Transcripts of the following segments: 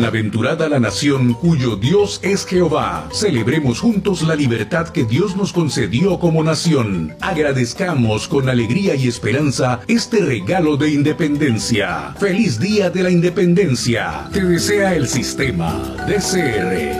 Bienaventurada la nación cuyo Dios es Jehová. Celebremos juntos la libertad que Dios nos concedió como nación. Agradezcamos con alegría y esperanza este regalo de independencia. ¡Feliz Día de la Independencia! Te desea el sistema DCR.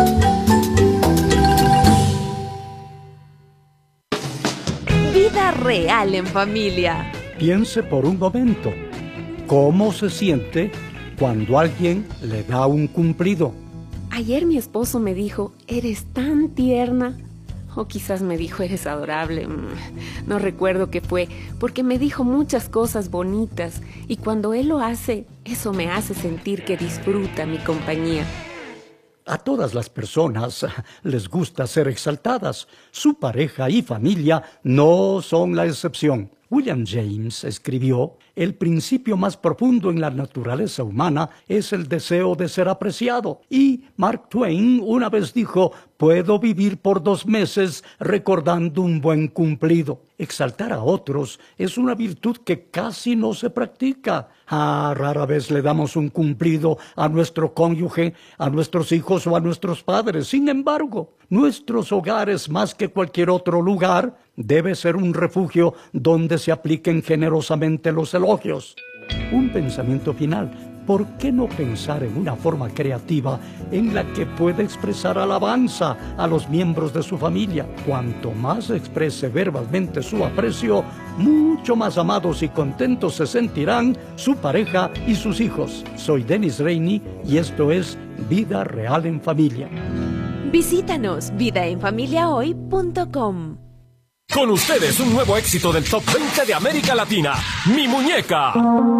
Vida real en familia. Piense por un momento, ¿cómo se siente cuando alguien le da un cumplido? Ayer mi esposo me dijo, eres tan tierna. O quizás me dijo, eres adorable. No recuerdo qué fue, porque me dijo muchas cosas bonitas. Y cuando él lo hace, eso me hace sentir que disfruta mi compañía. A todas las personas les gusta ser exaltadas. Su pareja y familia no son la excepción. William James escribió, el principio más profundo en la naturaleza humana es el deseo de ser apreciado. Y Mark Twain una vez dijo, puedo vivir por 2 meses recordando un buen cumplido. Exaltar a otros es una virtud que casi no se practica. Rara vez le damos un cumplido a nuestro cónyuge, a nuestros hijos o a nuestros padres. Sin embargo, nuestros hogares, más que cualquier otro lugar, debe ser un refugio donde se apliquen generosamente los elogios. Un pensamiento final. ¿Por qué no pensar en una forma creativa en la que pueda expresar alabanza a los miembros de su familia? Cuanto más exprese verbalmente su aprecio, mucho más amados y contentos se sentirán su pareja y sus hijos. Soy Dennis Rainey y esto es Vida Real en Familia. Visítanos vidaenfamiliahoy.com. Con ustedes un nuevo éxito del Top 20 de América Latina, Mi Muñeca.